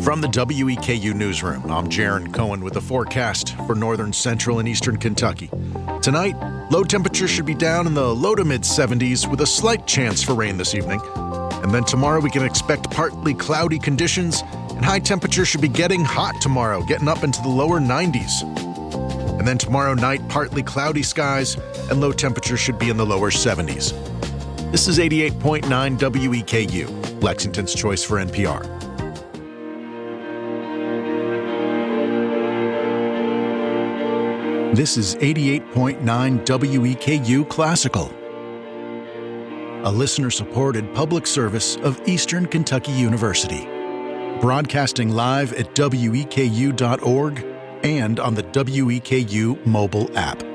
From the WEKU Newsroom, I'm Jaron Cohen with the forecast for northern, central, and eastern Kentucky. Tonight, low temperatures should be down in the low to mid-70s with a slight chance for rain this evening. And then tomorrow we can expect partly cloudy conditions, and high temperatures should be getting hot tomorrow, getting up into the lower 90s. And then tomorrow night, partly cloudy skies, and low temperatures should be in the lower 70s. This is 88.9 WEKU, Lexington's choice for NPR. This is 88.9 WEKU Classical, a listener-supported public service of Eastern Kentucky University, broadcasting live at weku.org and on the WEKU mobile app.